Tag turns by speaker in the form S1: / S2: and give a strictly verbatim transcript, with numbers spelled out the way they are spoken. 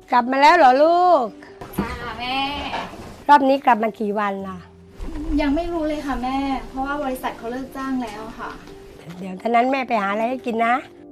S1: กลับมาแล้วเหรอลูก
S2: จ้าแม่
S1: รอบนี้กลับมากี่วันล่ะ
S2: ยังไม่รู้เลยค่ะแม่เพราะว่าบริษัทเขาเลิกจ้างแล้วค่ะ
S1: เดี๋ยวตอนนั้นแม่ไปหาอะไรให้กินนะ